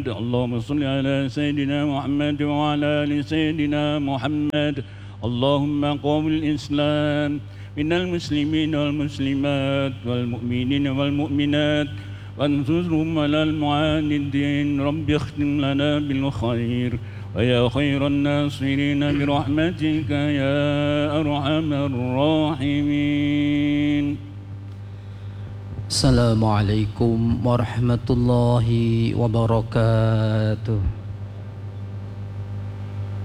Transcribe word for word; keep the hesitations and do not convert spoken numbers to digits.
اللهم صل على سيدنا محمد وعلى آل سيدنا محمد. اللهم قوم الإسلام من المسلمين والمسلمات والمؤمنين والمؤمنات وانصرهم على المعاندين. رب اختم لنا بالخير ويا خير الناصرين برحمتك يا أرحم الراحمين. Assalamualaikum warahmatullahi wabarakatuh.